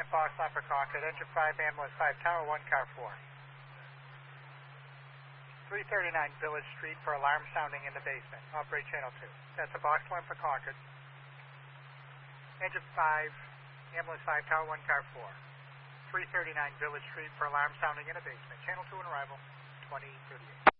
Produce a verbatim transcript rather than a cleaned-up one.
Fox, Lamper Concord, engine five, ambulance five, tower one, car four. three thirty-nine Village Street for alarm sounding in the basement. Operate channel two. That's a Box one for Concord. Engine five, ambulance five, tower one, car four. three thirty-nine Village Street for alarm sounding in the basement. Channel two on arrival, twenty thirty-eight.